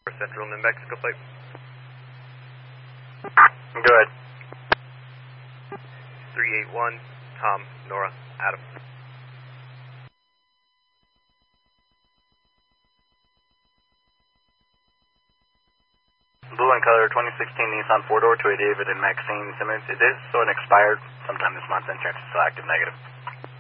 Central New Mexico flight. Go ahead. 381, Tom, Nora, Adam. Blue and color 2016 Nissan 4-door to a David and Maxine Simmons. It is so an expired sometime this month. Insurance is still active negative.